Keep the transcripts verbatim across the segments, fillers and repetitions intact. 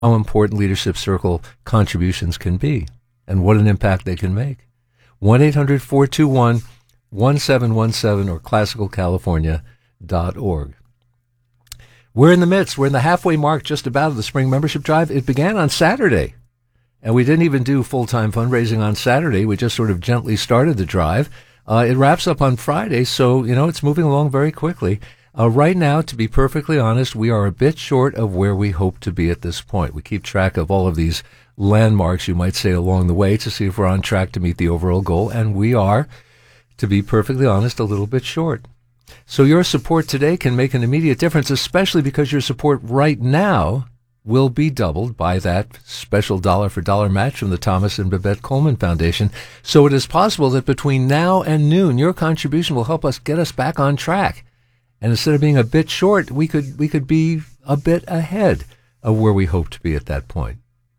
how important Leadership Circle contributions can be and what an impact they can make. one eight hundred four two one one seven one seven or classical california dot org. We're in the midst. We're in the halfway mark just about of the spring membership drive. It began on Saturday, and we didn't even do full-time fundraising on Saturday. We just sort of gently started the drive. Uh, it wraps up on Friday, so, you know, it's moving along very quickly. Uh, right now, to be perfectly honest, we are a bit short of where we hope to be at this point. We keep track of all of these landmarks, you might say, along the way to see if we're on track to meet the overall goal, and we are, to be perfectly honest, a little bit short. So your support today can make an immediate difference, especially because your support right now will be doubled by that special dollar-for-dollar match from the Thomas and Babette Coleman Foundation. So it is possible that between now and noon, your contribution will help us get us back on track. And instead of being a bit short, we could we could be a bit ahead of where we hope to be at that point.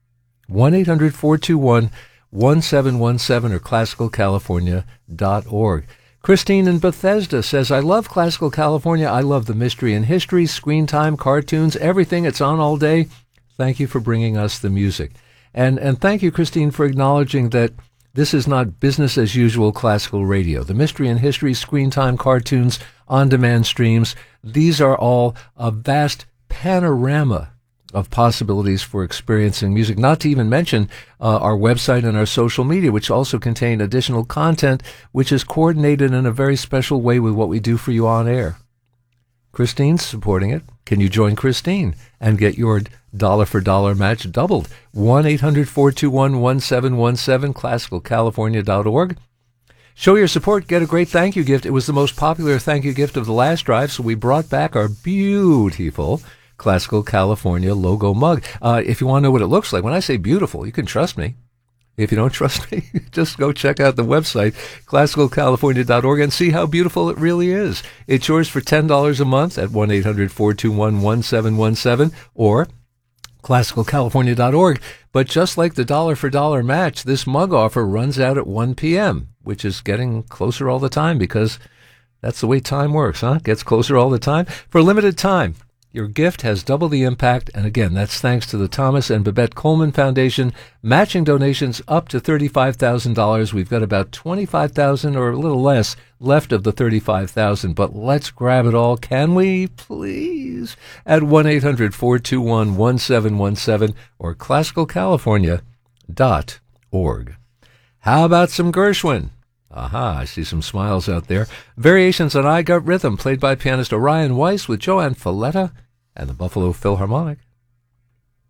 one eight hundred four two one one seven one seven or classical california dot org. Christine in Bethesda says, I love Classical California. I love the mystery and history, screen time, cartoons, everything. It's on all day. Thank you for bringing us the music. And and thank you, Christine, for acknowledging that this is not business as usual classical radio. The mystery and history, screen time, cartoons, on-demand streams, these are all a vast panorama of possibilities for experiencing music, not to even mention uh, our website and our social media, which also contain additional content, which is coordinated in a very special way with what we do for you on air. Christine's supporting it. Can you join Christine and get your dollar-for-dollar match doubled? one eight hundred four two one one seven one seven, classical california dot org. Show your support. Get a great thank you gift. It was the most popular thank you gift of the last drive, so we brought back our beautiful Classical California logo mug. Uh, if you want to know what it looks like, when I say beautiful, you can trust me. If you don't trust me, just go check out the website, classical california dot org, and see how beautiful it really is. It's yours for ten dollars a month at one eight hundred four two one one seven one seven or classical california dot org. But just like the dollar-for-dollar match, this mug offer runs out at one p.m., which is getting closer all the time because that's the way time works, huh? Gets closer all the time. For a limited time, your gift has double the impact, and again, that's thanks to the Thomas and Babette Coleman Foundation, matching donations up to thirty-five thousand dollars. We've got about twenty-five thousand dollars or a little less left of the thirty-five thousand dollars, but let's grab it all, can we, please, at one eight hundred four two one one seven one seven or classical california dot org. How about some Gershwin? Aha, I see some smiles out there. Variations on I Got Rhythm, played by pianist Orion Weiss with Joanne Falletta and the Buffalo Philharmonic.